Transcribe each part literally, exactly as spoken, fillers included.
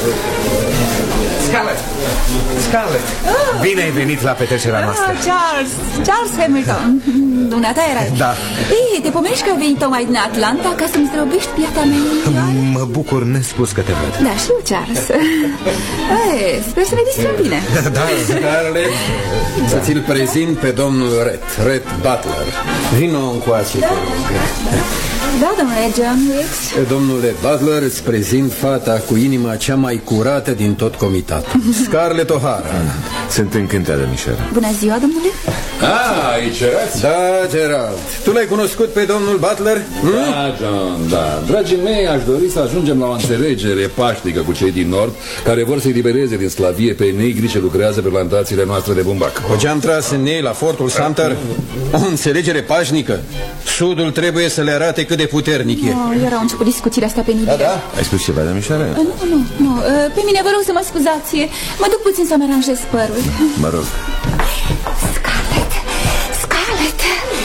Scarlett! Scarlett! Oh. Bine ai venit la petrecerea noastră. Ah, Charles! Charles Hamilton! Dumneata era. Da. Ei, te pomești că vei tocmai din Atlanta ca să-mi zdrobești piata mea? Mă bucur nespus că te văd. Da, știu, Charles. Ei, sper să ne distrăm bine. Da, Scarlett, să ți-l prezint pe domnul Rhett, Rhett Butler. Vino încoace. Da. Da, domnule John Wilkes. Domnule Butler, îți prezint fata cu inima cea mai curată din tot comitatul. Scarlett O'Hara. Sunt încântat, domnișoară. Bună ziua, domnule. Ah, aici erați? Da, Gerald. Tu l-ai cunoscut pe domnul Butler? Hm? Da, John, da. Dragii mei, aș dori să ajungem la o înțelegere pașnică cu cei din Nord, care vor să-i libereze din sclavie pe negri ce lucrează pe plantațiile noastre de bumbac. O ce-am tras în ei la fortul Sumter? O înțelegere pașnică? Sudul trebuie să le arate cât de puternic e. Oh, erau început discuțiile astea penibile. Da, da. Ai spus ceva, domnișoară? Nu, nu, nu. Pe mine vă rog să mă scuzați. Mă duc puțin să-mi aranjez părul. Mă rog. Scarlett! Scarlett!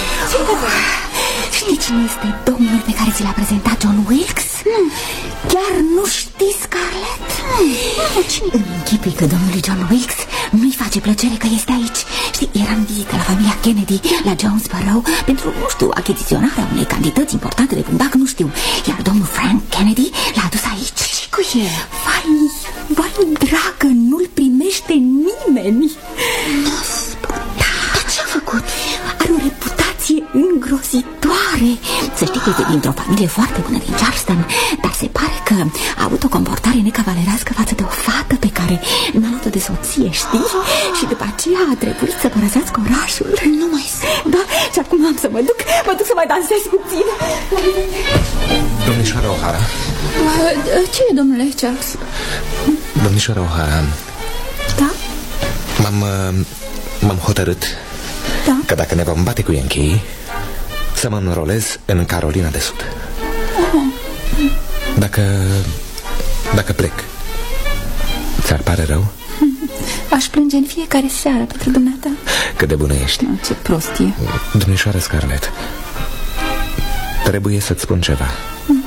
Știi cine este domnul pe care ți l-a prezentat John Wilkes? Hmm. Chiar nu știi, Scarlett? Hmm. Cine? Îmi închipui că domnului John Wilkes nu-i face plăcere că este aici. Știi, eram în vizită la familia Kennedy la Jonesboro pentru, nu știu, achiziționarea unei cantități importante de bumbac, nu știu. Iar domnul Frank Kennedy l-a adus aici. Și cu el? Vai, vai, dragă, nu-l primește nimeni. Nu spune. Dar ce-a făcut? Are o reputație îngrozitoare. Să știi că este dintr-o familie foarte bună din Charleston, dar se pare că a avut o comportare necavalerească față de o fată pe care n-a luat-o de soție, știi? Și după aceea a trebuit să părăsească orașul. Nu mai sunt. Da, și acum am să mă duc, mă duc să mai dansez puțin. Domnișoara O'Hara. Ce e, domnule Charles? Domnișoara O'Hara. Da? M-am M-am hotărât, da, că dacă ne vom bate cu Yankee, să mă înrolez în Carolina de Sud. uh-huh. Dacă Dacă plec, ți-ar pare rău? Aș plânge în fiecare seară pentru dumneata. Cât de bună ești. Ce prostie. Domnișoară Scarlett, trebuie să-ți spun ceva. mm.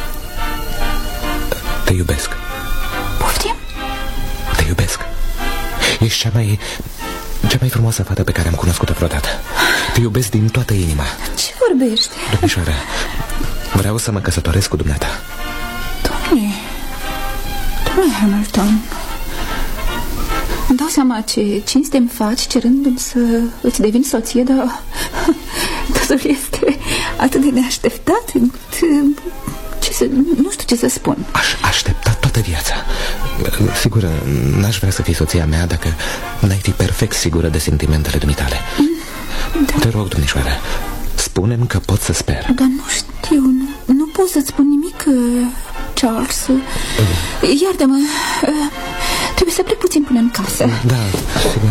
Te iubesc. Poftim? Te iubesc. Ești cea mai Cea mai frumoasă fată pe care am cunoscut-o vreodată. Te iubesc din toată inima. Ce vorbești? Domnișoară, vreau să mă căsătoresc cu dumneata. Domnule Domnule Hamilton, îmi dau seama ce cinste îmi faci cerându-mi să îți devin soție, dar totul este atât de neașteptat încât ce să, nu știu ce să spun. Aș aștepta toată viața. Sigur, n-aș vrea să fii soția mea dacă n-ai fi perfect sigură de sentimentele dumitale. Da. Te rog, domnișoară, spune-mi că pot să sper. Dar nu știu, nu, nu pot să-ți spun nimic, Charles. Iartă-mă, trebuie să plec puțin până în casă. Da, sigur.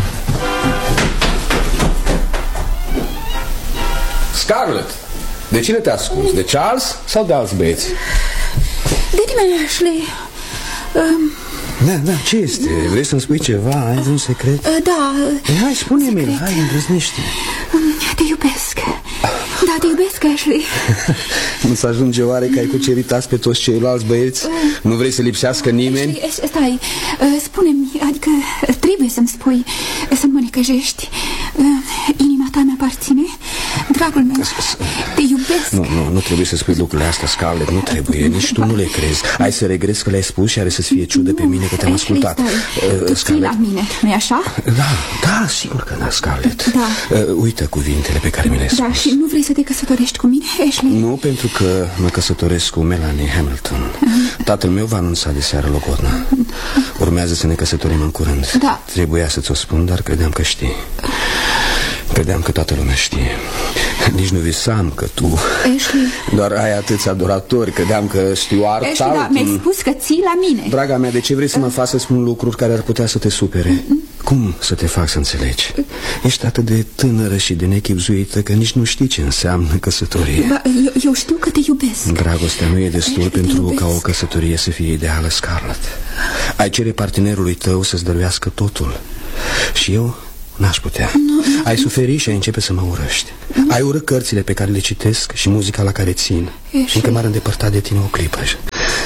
Scarlett, de cine te ascunzi? De Charles sau de alți băieți? De nimeni, Ashley. um... Da, da, ce este? Vrei să-mi spui ceva? Ai un secret? Da. E, hai, spune-mi, hai, îndrăznește. Te iubesc. Da, te iubesc, Ashley. Nu-ți ajunge oare că ai cucerit azi pe toți ceilalți băieți? Nu vrei să lipsească nimeni? Ashley, stai, spune-mi, adică trebuie să-mi spui, să-mi mă necăjești. Inima ta mi-aparține, dragul meu, te iubesc. Nu, nu, nu trebuie să spui lucrurile astea, Scarlett, nu trebuie, nici tu nu le crezi. Ai să regrezi că le-ai spus și are să-ți fie ciudă pe mine că te-am ascultat. Tu ții la mine, nu-i așa? Da, da, sigur că da, Scarlett. Da. Uită cuvintele pe care mi le-ai spus. Da, și nu vrei să te căsătorești cu mine, Ashley? Nu, pentru că mă căsătoresc cu Melanie Hamilton. Tatăl meu va anunța de seară logodna. Urmează să ne căsătorim în curând. Da. Trebuia să ți-o spun, dar credeam că știi. Credeam că toată lumea știe. Nici nu visam că tu, Ashley, doar ai atâți adoratori. Credeam că Stuart Ashley, Talton... da, mi-ai spus că ții la mine. Draga mea, de ce vrei să mă faci să spun lucruri care ar putea să te supere? Cum să te fac să înțelegi? Ești atât de tânără și de nechibzuită că nici nu știi ce înseamnă căsătorie. Ba, eu, eu știu că te iubesc. Dragostea nu e destul Ashley, pentru ca o căsătorie să fie ideală, Scarlett. Ai cere partenerului tău să-ți dăruiască totul. Și eu n-aș putea. Nu, nu, ai suferi și ai începe să mă urăști. Nu. Ai urât cărțile pe care le citesc și muzica la care țin. Ashley. Și încă m-ar îndepărta de tine o clipă.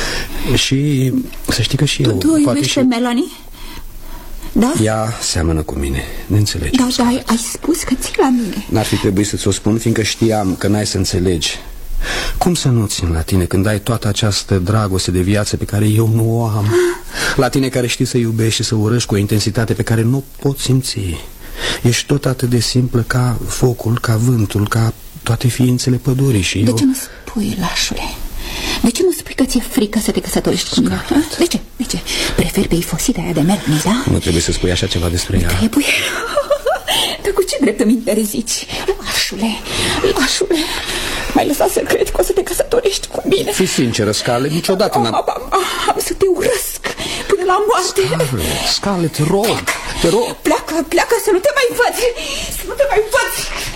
Și să știi că și tu, eu... Tu iubești pe Melanie? Da? Ea seamănă cu mine, ne înțelegi. Da, da, ai, ai spus că ții la mine. N-ar fi trebuit să ți-o spun, fiindcă știam că n-ai să înțelegi. Cum să nu țin la tine când ai toată această dragoste de viață pe care eu nu o am? La tine care știi să iubești și să urăști cu o intensitate pe care nu o pot simți. Ești tot atât de simplă ca focul, ca vântul, ca toate ființele pădurii și De eu... ce nu spui, lașule? De ce nu spui că ți-e frică să te căsătorești cu mine? De ce? De ce? Preferi pe ifosita aia de Melanie, da? Nu trebuie să spui așa ceva despre ea. Trebuie. Dar cu ce drept îmi interzici? Lașule, lașule, m-ai lăsat să cred că o să te căsătorești cu mine. Fii sinceră, Scarlett, niciodată n-am... Am, am, am să te urăsc până la moarte. Scarlett, Scarlett, te rog, te rog. Pleacă, pleacă să nu te mai văd. Să nu te mai văd.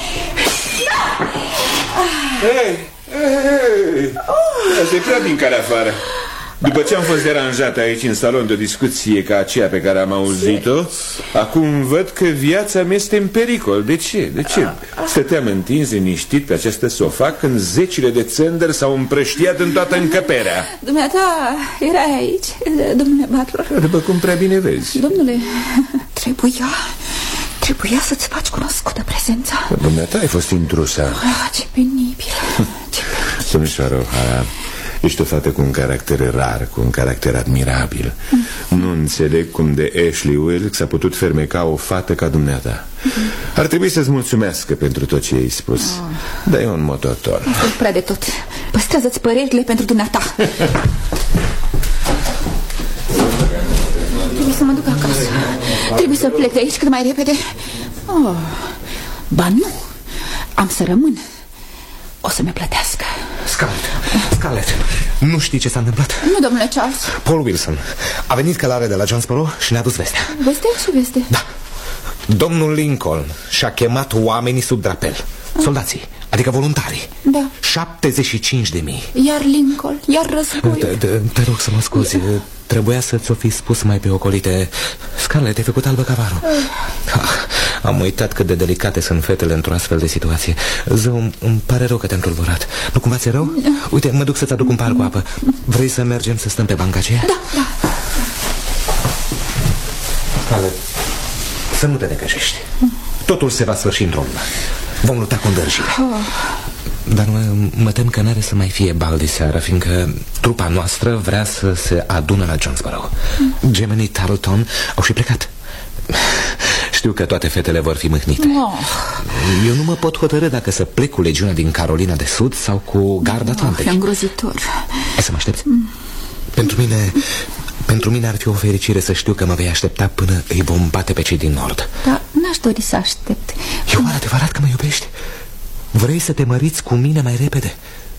Hei, hei, asta e prea din care afară. După ce am fost deranjat aici în salon de o discuție ca aceea pe care am auzit-o, acum văd că viața mea este în pericol. De ce? De ce? Stăteam întins, liniștit pe această sofa când zecile de țândări s-au împrăștiat în toată încăperea. Dumneata, erai aici, domnule Butler? După cum prea bine vezi. Domnule, trebuia, trebuia să-ți faci cunoscută prezența. Dumneata ai fost intrusa. Ah, ce penibil. Ce penibil. Domnișoară O'Hara, ești o fată cu un caracter rar, cu un caracter admirabil. mm. Nu înțeleg cum de Ashley Wilkes a putut fermeca o fată ca dumneata. mm. Ar trebui să-ți mulțumească pentru tot ce ai spus. oh. Dar e un mototor. Asta e prea de tot. Păstrează-ți părerile pentru dumneata. Trebuie să mă duc acasă. Trebuie să plec de aici cât mai repede. oh. Ba nu, am să rămân. O să-mi plătească. Scarlett, Scarlett, nu știi ce s-a întâmplat? Nu, domnule Charles. Paul Wilson a venit călare de la Jonesboro și ne-a dus vestea. Vestea? Ce veste? Da, domnul Lincoln și-a chemat oamenii sub drapel. Soldații, adică voluntarii. Da. șaptezeci și cinci de mii. Iar Lincoln, iar război. Te, te, te rog să mă scuzi. Trebuia să ți-o fi spus mai pe ocolite. Scarlett, te-ai făcut albă ca varul. ah, Am uitat cât de delicate sunt fetele într-o astfel de situație. Zău, îmi pare rău că te-am tulburat. Nu cumva ți-e rău? Uite, mă duc să-ți aduc un pahar cu apă. Vrei să mergem să stăm pe banca aceea? Da, da. Scarlett, să nu te decășești. Totul se va sfârși într-o lună. Vom lupta cu îndârjire. Dar mă, mă tem că n-are să mai fie bal de seară, fiindcă trupa noastră vrea să se adună la Jonesboro. Gemenii Tarleton au și plecat. Știu că toate fetele vor fi mâhnite. oh. Eu nu mă pot hotărâ dacă să plec cu legiunea din Carolina de Sud sau cu Garda Atlantic. oh, E îngrozitor. Hai să mă aștepți. mm. Pentru mine Pentru mine ar fi o fericire să știu că mă vei aștepta până îi vom bate pe cei din nord. Da, n-aș dori să aștept. E oare adevărat că mă iubești? Vrei să te măriți cu mine mai repede?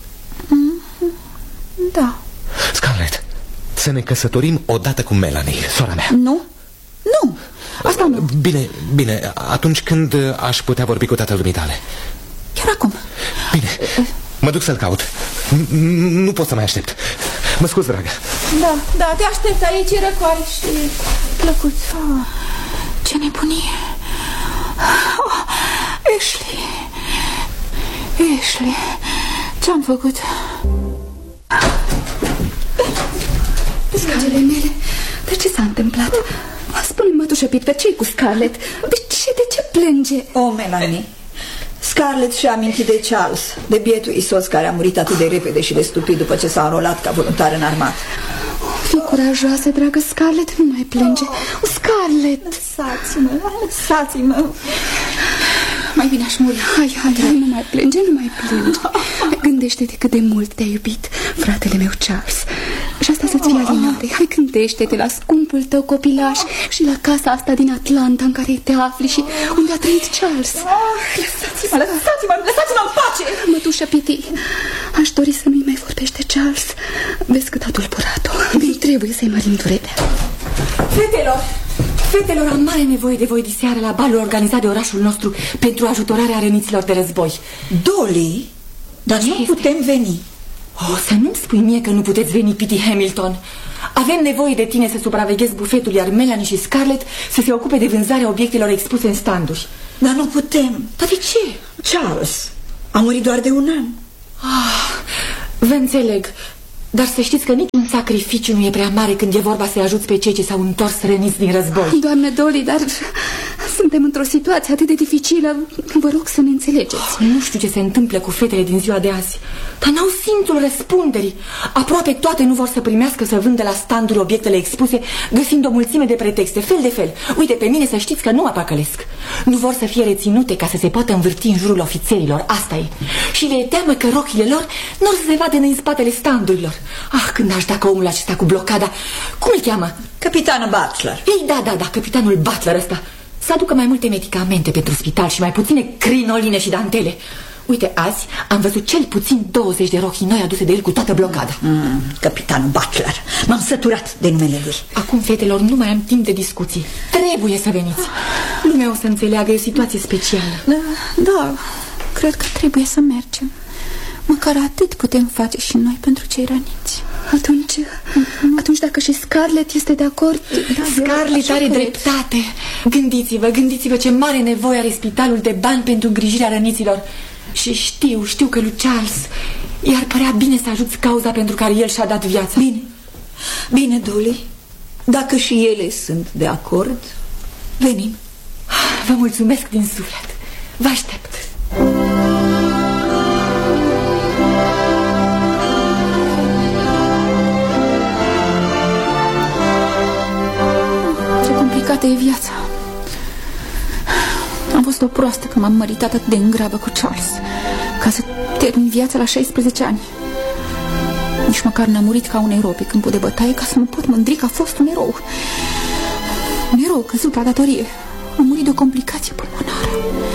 Da. Scarlett, să ne căsătorim odată cu Melanie, sora mea. Nu? Nu, asta nu. Bine, bine, atunci când aș putea vorbi cu tatăl dumitale? Chiar acum. Bine, mă duc să-l caut. Nu pot să mai aștept. Mă scuz, dragă. Da, da, te aștept aici, e răcoare și plăcut. oh, Ce nebunie. oh, Ashley Ashley, ce-am făcut? Dragele mele, dar ce s-a întâmplat? Spune-mi, mătușă Pitfer, ce-i cu Scarlett? De ce, de ce plânge? O, Melanie, Scarlett și-a amintit de Charles, de bietul isos care a murit atât de repede și de stupid după ce s-a înrolat ca voluntar în armată. Fii curajoasă, dragă Scarlett, nu mai plânge. oh, Scarlett! Lăsați-mă, lăsați-mă. Mai bine aș muri. Hai, hai, hai, nu mai plânge, nu mai plânge. Gândește-te cât de mult te-a iubit fratele meu Charles. Și asta să-ți fie alinate. Hai, gândește-te la scumpul tău copilaș și la casa asta din Atlanta în care te afli și unde a trăit Charles. Lăsați-mă, lăsați-mă, lăsați-mă în pace. Mătușă Piti, aș dori să nu-i mai vorbești de Charles. Vezi cât a tulburat-o. Trebuie să-i mărim durerea. Fetelor, fetelor, am mare nevoie de voi diseară la balul organizat de orașul nostru pentru ajutorarea răniților de război. Dolly, dar nu putem veni. Oh, să nu-mi spui mie că nu puteți veni, Pitty Hamilton. Avem nevoie de tine să supraveghezi bufetul, iar Melanie și Scarlett să se ocupe de vânzarea obiectelor expuse în standuri. Dar nu putem. Dar de ce? Charles a murit doar de un an. Ah, vă înțeleg. Dar să știți că niciun sacrificiu nu e prea mare când e vorba să-i ajuți pe cei ce s-au întors răniți din război. Doamne Dolly, dar suntem într-o situație atât de dificilă. Vă rog să ne înțelegeți. Nu știu ce se întâmplă cu fetele din ziua de azi, dar n-au simțul răspunderii. Aproape toate nu vor să primească să vândă la standuri obiectele expuse, găsind o mulțime de pretexte, fel de fel. Uite, pe mine să știți că nu mă păcălesc. Nu vor să fie reținute ca să se poată învârti în jurul ofițerilor, asta e. Și le e teamă că rochile lor nu or să se vadă în spatele standurilor. Ah, când aș da că omul acesta cu blocada, cum îl cheamă? Capitanul Butler. Ei, da, da, da, capitanul Butler ăsta. Să aducă mai multe medicamente pentru spital și mai puține crinoline și dantele. Uite, azi am văzut cel puțin douăzeci de rochii noi aduse de el cu toată blocada. mm, Capitanul Butler. M-am săturat de numele lui. Acum, fetelor, nu mai am timp de discuții. Trebuie să veniți. Lumea o să înțeleagă, e o situație specială. Da, da, cred că trebuie să mergem. Măcar atât putem face și noi pentru cei răniți. Atunci, atunci dacă și Scarlett este de acord... Da, Scarlett are dreptate. Gândiți-vă, gândiți-vă ce mare nevoie are spitalul de bani pentru îngrijirea răniților. Și știu, știu că lui Charles i-ar părea bine să ajuți cauza pentru care el și-a dat viața. Bine, bine, Dolly. Dacă și ele sunt de acord, venim. Vă mulțumesc din suflet. Vă aștept. E viața. Am fost o proastă că m-am măritat atât de îngrabă cu Charles, ca să termin viața la șaisprezece ani. Nici măcar n-am murit ca un erou pe câmpul de bătaie, ca să mă pot mândri că a fost un erou. Un erou căzut la datorie. Am murit de o complicație pulmonară.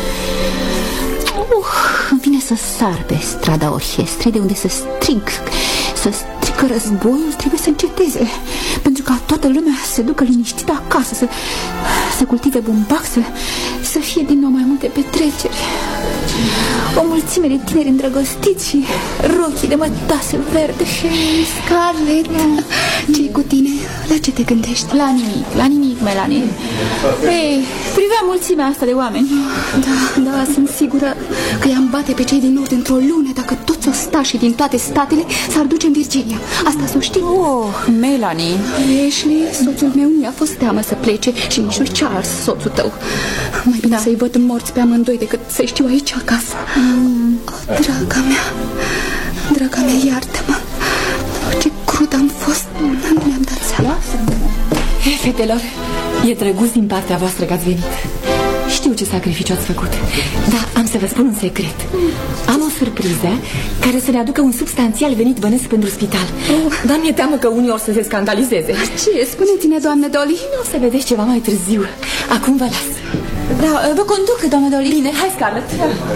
Uh, îmi vine să sar pe strada orchestrei, de unde să strig, să strig că războiul trebuie să înceteze, pentru ca toată lumea să se ducă liniștită acasă, să, să cultive bumbac, să, să fie din nou mai multe petreceri. O mulțime de tineri îndrăgostiți și rochii de mătase verde. Și Scarlett, ce-i cu tine? La ce te gândești? La nimic, la nimic, Melanie. Ei, privea mulțimea asta de oameni. Da, da, sunt sigură că i-am bate pe cei din nord într-o lună dacă toți ostașii din toate statele s-ar duce în Virginia. Asta să o știi. Oh, Melanie. Ashley, soțul meu, nu i-a fost teamă să plece și nici lui Charles, soțul tău. Mai bine da. Să-i văd morți pe amândoi decât să știu aici acasă. Mm. Oh, draga mea, draga mea, iartă-mă. Ce crud am fost, nu mi-am dat seama. Hei, fetelor, e drăguț din partea voastră că ați venit. Știu ce sacrificiu ați făcut, dar am să vă spun un secret. Am o surpriză care să ne aducă un substanțial venit bănesc pentru spital. oh. Dar mi-e teamă că unii or să se scandalizeze. Ce? Spuneți-ne, doamnă Dolly. O să vedeți ceva mai târziu. Acum vă las. Da, vă conduc, doamnă Dolly. Bine, hai, Scarlett.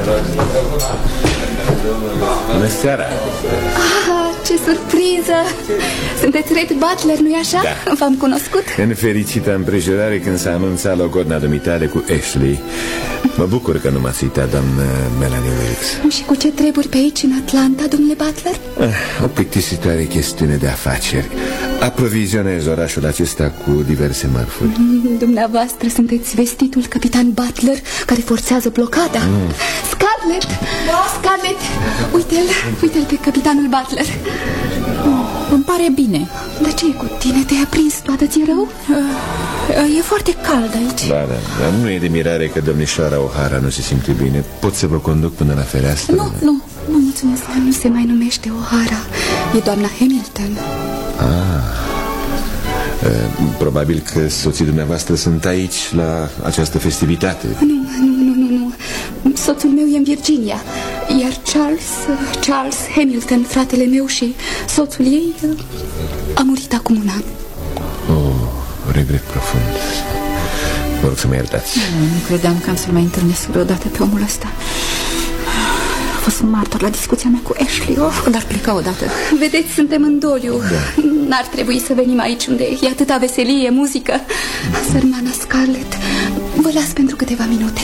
Bună seara. Ah, ce surpriză. Sunteți Red Butler, nu-i așa? Da. V-am cunoscut. În fericită împrejurare când s-a anunțat logodna dumitale cu Ashley. Mă bucur că nu m-ați uitat, doamnă Melanie Wilkes. Și cu ce treburi pe aici, în Atlanta, domnule Butler? O plictisitoare chestiune de afaceri. Aprovizionez orașul acesta cu diverse mărfuri. mm, Dumneavoastră sunteți vestitul capitan Butler care forțează blocada. mm. Scarlett, da, Scarlett, uite-l, uite-l pe capitanul Butler. oh, Îmi pare bine. Dar ce e cu tine? Te-ai aprins toată, ți-e rău? Uh, e foarte cald aici. Ba, da, dar nu e de mirare că domnișoara O'Hara nu se simte bine. Pot să vă conduc până la fereastră? Nu, nu, nu, mulțumesc. Nu se mai numește O'Hara, e doamna Hamilton. Ah, probabil că soții dumneavoastră sunt aici la această festivitate. Nu, nu, nu, nu, nu. Soțul meu e în Virginia, iar Charles, Charles Hamilton, fratele meu și soțul ei, a murit acum un an. Oh, regret profund. Vă rog să mă iertați. Nu, nu credeam că am să-l mai întâlnesc vreodată pe omul ăsta. A fost martor la discuția mea cu Ashley. oh, Dar pleca odată. Vedeți, suntem în doliu. Da. N-ar trebui să venim aici unde e atâta veselie, muzică. Sărmana Scarlett, vă las pentru câteva minute.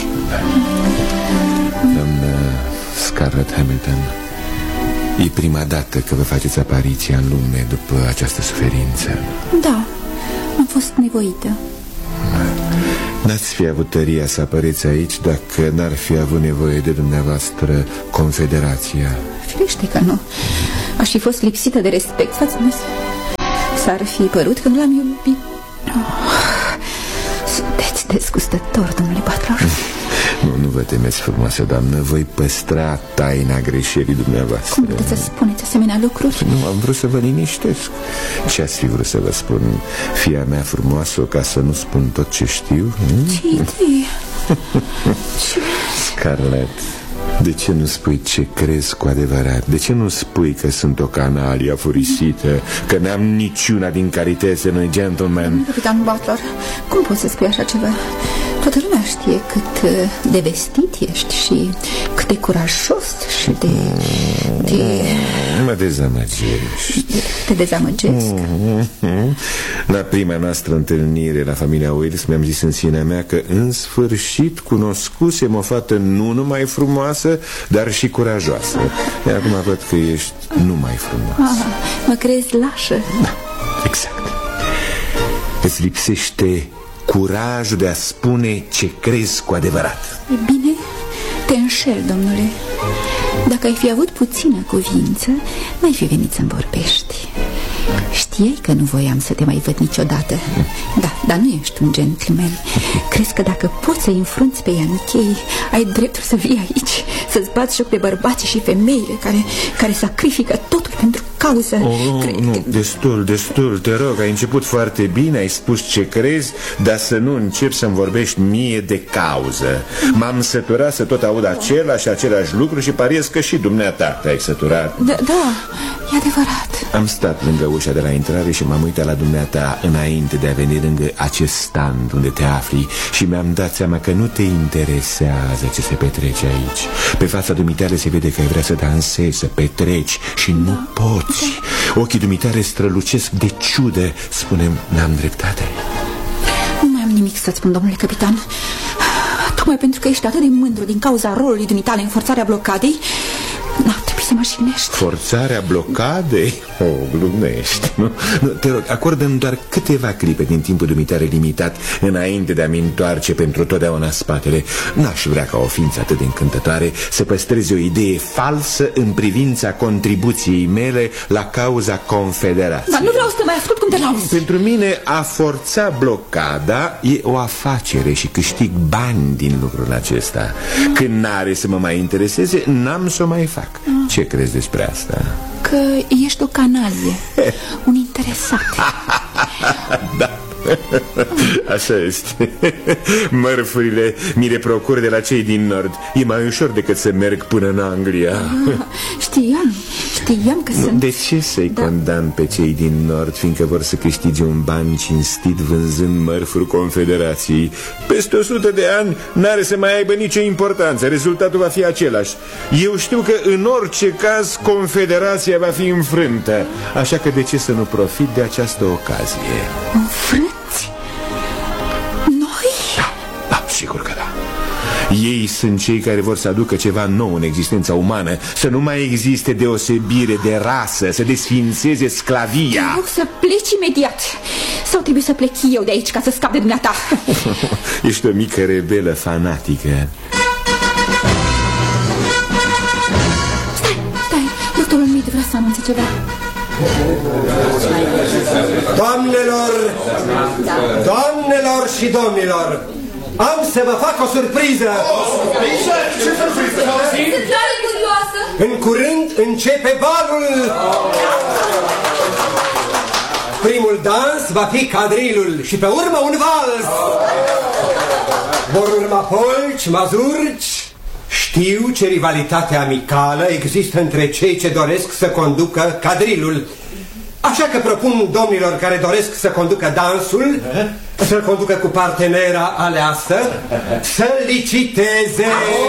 Doamnă Scarlett Hamilton, e prima dată că vă faceți apariția în lume după această suferință. Da, am fost nevoită. N-ați fi avut tăria să apăreți aici dacă n-ar fi avut nevoie de dumneavoastră Confederația. Firește că nu. aș fi fost lipsită de respect față de s-ar fi părut că nu l-am iubit. Oh, sunteți dezgustător, domnule Butler. Nu, nu vă temeți, frumoasă doamnă. Voi păstra taina greșelii dumneavoastră. Cum puteți să spuneți asemenea lucruri? Nu, am vrut să vă liniștesc. Ce ați fi vrut să vă spun? Fia mea frumoasă, ca să nu spun tot ce știu? Ce idee? Ce... Scarlett, de ce nu spui ce crezi cu adevărat? De ce nu spui că sunt o canalie afurisită, că n-am niciuna din calitățile unui gentleman? Capitan Butler, cum poți să spui așa ceva? Toată lumea știe cât de vestit ești și cât de curajos și de... de... Mă dezamăgești. Te dezamăgesc? La prima noastră întâlnire la familia Wilkes mi-am zis în sinea mea că în sfârșit cunoscusem o fată nu numai frumoasă, dar și curajoasă. Iar acum văd că ești numai frumoasă. Ah, mă crezi lașă? Da, exact. Îți lipsește curajul de a spune ce crezi cu adevărat. E bine, te înșel, domnule. Dacă ai fi avut puțină cuvință, n-ai fi venit să-mi vorbești. Știai că nu voiam să te mai văd niciodată. Da, dar nu ești un gentleman. Crezi că dacă poți să-i înfrunți pe Ianichei, ai dreptul să vii aici, să-ți bați joc de bărbații și femeile care, care sacrifică totul pentru cauză. Oh, Cre nu, că... destul, destul, te rog, ai început foarte bine, ai spus ce crezi, dar să nu începi să-mi vorbești mie de cauză. M-am săturat să tot aud același, același lucru și pariez că și dumneata te-ai săturat. Da, da, e adevărat. Am stat lângă ușa de la intrare și m-am uitat la dumneata înainte de a veni lângă acest stand unde te afli și mi-am dat seama că nu te interesează ce se petrece aici. Pe fața dumitale se vede că ai vrea să dansezi, să petreci și nu da. poți. Ochii dumitale strălucesc de ciudă. Spune-mi, n-am dreptate? Nu mai am nimic să-ți spun, domnule capitan. Tocmai pentru că ești atât de mândru din cauza rolului dumitale în forțarea blocadei, n-ar trebui să mă jignești. Forțarea blocadei? Oh, glumești, nu? Nu, te rog, acordă-mi doar câteva clipe din timpul dumitare limitat înainte de a-mi întoarce pentru totdeauna spatele. N-aș vrea ca o ființă atât de încântătoare să păstreze o idee falsă în privința contribuției mele la cauza Confederației. Dar nu vreau să mai ascult cum te lauzi. Pentru mine a forța blocada e o afacere și câștig bani din lucrul acesta. Când n-are să mă mai intereseze, n-am să o mai fac. Ce crezi despre asta? Că ești o canalie, un interesat. Da, așa este. Mărfurile mi le procur de la cei din nord. E mai ușor decât să merg până în Anglia. Ah, știam, știam că nu, sunt... De ce să-i da. condamn pe cei din nord, fiindcă vor să câștige un ban cinstit vânzând mărfuri Confederației? Peste o sută de ani n-are să mai aibă nicio importanță. Rezultatul va fi același. Eu știu că în orice caz Confederația va fi înfrântă. Așa că de ce să nu profit de această ocazie? Înfrânți? Noi? Da, da, sigur că da. Ei sunt cei care vor să aducă ceva nou în existența umană. Să nu mai existe deosebire de rasă, să desfințeze sclavia. Te rog să pleci imediat. Sau trebuie să plec eu de aici ca să scap de dumneata? Ești o mică rebelă fanatică. Stai, stai, doctorul Mead vrea să anunțe ceva. Doamnelor, doamnelor și domnilor, am să vă fac o surpriză. Ce surpriză? Sunt tare curioasă. În curând începe balul. Primul dans va fi cadrilul și pe urmă un vals. Vor urma polci, mazurci. Știu ce rivalitate amicală există între cei ce doresc să conducă cadrilul. Așa că propun domnilor care doresc să conducă dansul să-l conducă cu partenera aleasă, să liciteze.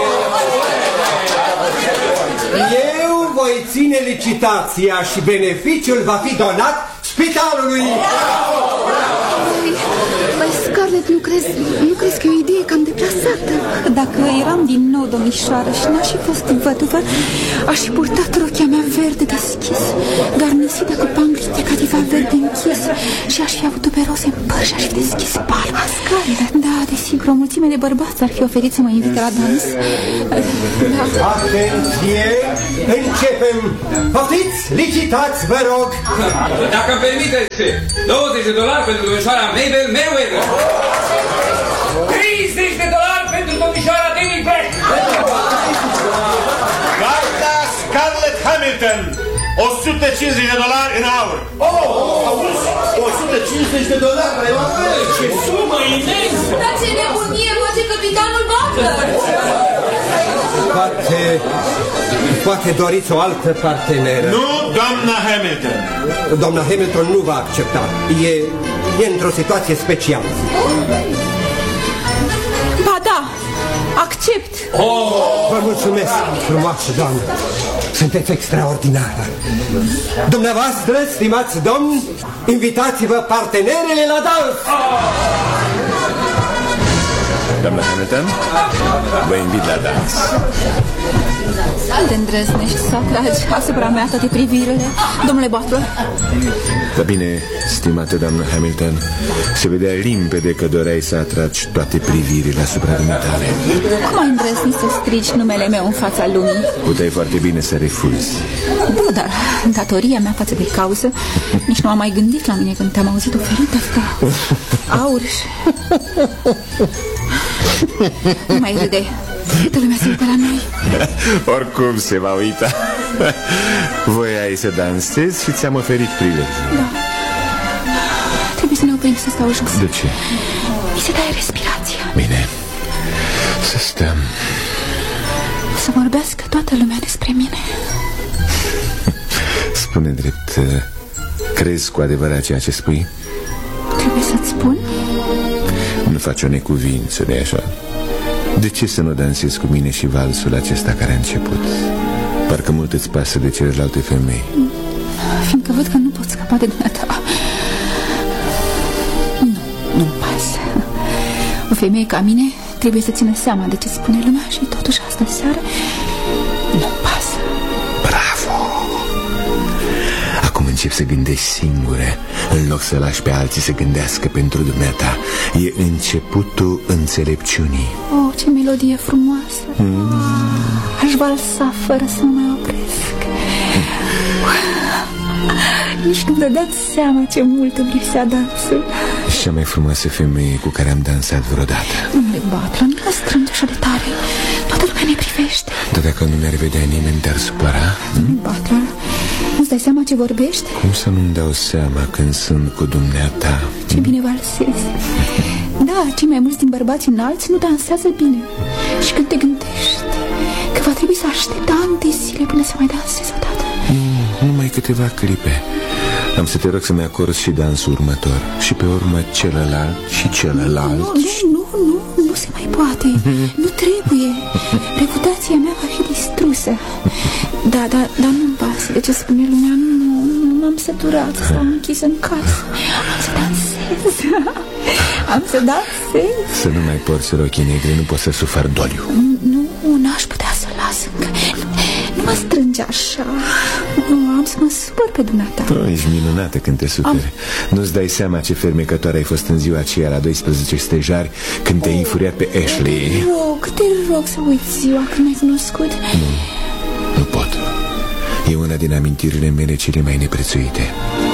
Eu voi ține licitația și beneficiul va fi donat spitalului. Băi, Scarlett, nu crezi, nu crezi că e o idee cam deplasată? Da, Dacă eram din nou domnișoară și n-aș fi fost văduvă, aș fi purtat rochia mea verde deschis, garnisită cu pangliște cativa verde închis, și aș fi avut tuberoase în păr și aș fi deschis palma. Da, desigur, o mulțime de bărbați ar fi oferit să mă invite la dans. Da. Atenție! Începem! Poftiți! Licitați, vă rog! Dacă îmi permiteți, douăzeci de dolari pentru domnișoara Mabel Merriweather. treizeci de dolari pentru domnișoara David Black. Gata, Scarlett Hamilton! o sută cincizeci de dolari în aur. Oh, auzi? o sută cincizeci de dolari, ce sumă imensă! Dar ce nebunie face capitanul Butler! Poate, poate doriți o altă parteneră. Nu, doamna Hamilton. Doamna Hamilton nu va accepta. E, e într-o situație specială. Ba da, accept. Oh! Vă mulțumesc, frumoasă doamnă. Sunteți extraordinară. Dumneavoastră, stimați domni, invitați-vă partenerele la dans. Doamna Hamilton, vă invit la dans. De îndrăznești să atragi asupra mea toate privirile, domnule Butler? Da bine, stimată doamnă Hamilton, se vedea limpede că doreai să atragi toate privirile asupra dumitale. Cum ai îndrăznit să strigi numele meu în fața lumii? Puteai foarte bine să refuzi. Da, dar datoria mea față de cauză, nici nu am mai gândit la mine când te-am auzit oferind asta. Aur. Nu mai râde. Toată lumea se uită la noi. Oricum se va uita. Voiai să dansezi și ți-am oferit prilej. Da. Trebuie să ne oprim să stau jos. De ce? Mi se taie respirația. Bine, să stăm. Să vorbească toată lumea despre mine. Spune drept, crezi cu adevărat ceea ce spui? Trebuie să-ți spun? Nu faci o necuvință, de așa. De ce să nu dansezi cu mine și valsul acesta care a început? Parcă mult îți pasă de celelalte femei. Fiindcă văd că nu pot scăpa de dumneata. Nu, nu-mi pasă. O femeie ca mine trebuie să țină seama de ce spune lumea și totuși astă seară nu-mi pasă. Bravo! Acum încep să gândești singură, în loc să lași pe alții să gândească pentru dumneata. E începutul înțelepciunii. Oh, ce melodie frumoasă. mm. Aș valsa fără să mă mai opresc. mm. Nici nu vă dați seama ce mult îmi lipsea dansul. Cea mai frumoasă femeie cu care am dansat vreodată. Domnule Butler, nu mă strânge așa de tare. Toată lumea ne privește. Dar dacă nu mi-ar vedea nimeni, te-ar supăra? Domnule Butler, nu-ți dai seama ce vorbești? Cum să nu-mi dau seama când sunt cu dumneata? Ce bine valsezi. Da, cei mai mulți din bărbați înalți nu dansează bine. Și când te gândești că va trebui să aștept ani de zile până să mai dansezi odată. Nu, numai câteva clipe. Am să te rog să-mi acorzi și dansul următor. Și pe urmă celălalt și celălalt. Nu, nu, nu, nu, nu se mai poate. Nu trebuie. Reputația mea va fi distrusă. Da, da, dar nu-mi pasă de ce spune lumea. Nu, nu, m-am săturat să stau închis în casă. Am să dansez. Am să dansez. Să nu mai porți rochii negre, nu poți să sufăr doliu. Nu, n-aș putea să las încă. Nu mă strânge așa. Nu, am să mă supăr pe dumneata. Oh, ești minunată când te superi. Am... Nu-ți dai seama ce fermecătoare ai fost în ziua aceea la doisprezece stejari când te-ai infuriat pe Ashley. Te rog, te rog să uiți ziua când m-ai cunoscut. Nu, nu pot. E una din amintirile mele cele mai neprețuite.